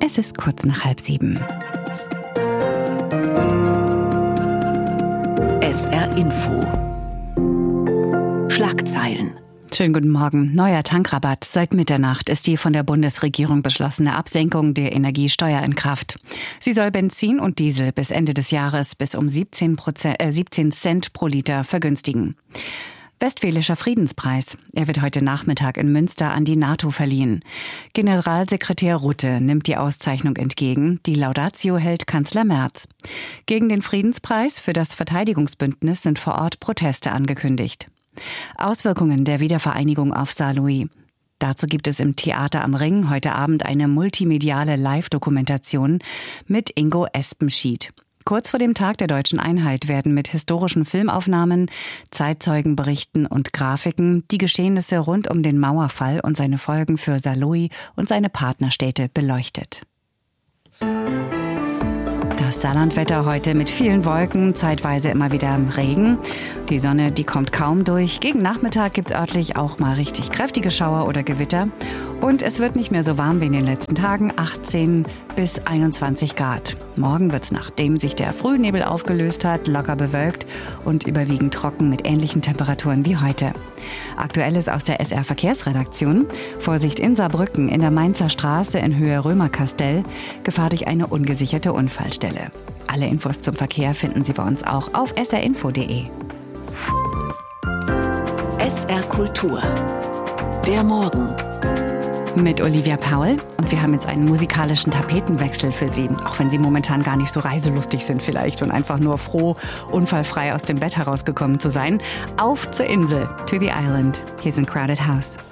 Es ist kurz nach 6:30. SR Info. Schlagzeilen. Schönen guten Morgen. Neuer Tankrabatt. Seit Mitternacht ist die von der Bundesregierung beschlossene Absenkung der Energiesteuer in Kraft. Sie soll Benzin und Diesel bis Ende des Jahres bis um 17 Cent pro Liter vergünstigen. Westfälischer Friedenspreis. Er wird heute Nachmittag in Münster an die NATO verliehen. Generalsekretär Rutte nimmt die Auszeichnung entgegen. Die Laudatio hält Kanzler Merz. Gegen den Friedenspreis für das Verteidigungsbündnis sind vor Ort Proteste angekündigt. Auswirkungen der Wiedervereinigung auf Saarlouis. Dazu gibt es im Theater am Ring heute Abend eine multimediale Live-Dokumentation mit Ingo Espenschied. Kurz vor dem Tag der Deutschen Einheit werden mit historischen Filmaufnahmen, Zeitzeugenberichten und Grafiken die Geschehnisse rund um den Mauerfall und seine Folgen für Saarlouis und seine Partnerstädte beleuchtet. Das Saarlandwetter heute mit vielen Wolken, zeitweise immer wieder Regen. Die Sonne, die kommt kaum durch. Gegen Nachmittag gibt es örtlich auch mal richtig kräftige Schauer oder Gewitter. Und es wird nicht mehr so warm wie in den letzten Tagen, 18 bis 21 Grad. Morgen wird es, nachdem sich der Frühnebel aufgelöst hat, locker bewölkt und überwiegend trocken mit ähnlichen Temperaturen wie heute. Aktuelles aus der SR Verkehrsredaktion. Vorsicht in Saarbrücken in der Mainzer Straße in Höhe Römerkastell. Gefahr durch eine ungesicherte Unfallstelle. Alle Infos zum Verkehr finden Sie bei uns auch auf srinfo.de. SR Kultur. Der Morgen. Mit Olivia Paul, und wir haben jetzt einen musikalischen Tapetenwechsel für Sie, auch wenn Sie momentan gar nicht so reiselustig sind vielleicht und einfach nur froh, unfallfrei aus dem Bett herausgekommen zu sein. Auf zur Insel, to the island. Hier ist ein Crowded House.